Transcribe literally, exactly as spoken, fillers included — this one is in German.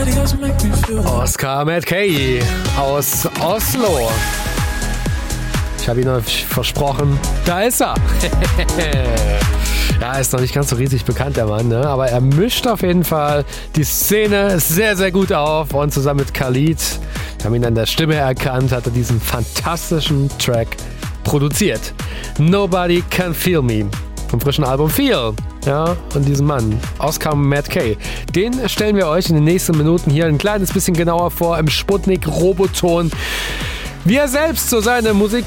Oscar Matkey aus Oslo. Ich habe ihn euch versprochen. Da ist er. Ja, ist noch nicht ganz so riesig bekannt, der Mann, ne? Aber er mischt auf jeden Fall die Szene sehr, sehr gut auf. Und zusammen mit Khalid, wir haben ihn an der Stimme erkannt, hat er diesen fantastischen Track produziert. Nobody Can Feel Me vom frischen Album Feel. Ja, und diesen Mann, Oscar Matkey, den stellen wir euch in den nächsten Minuten hier ein kleines bisschen genauer vor im Sputnik Roboton. Wie er selbst so seine Musik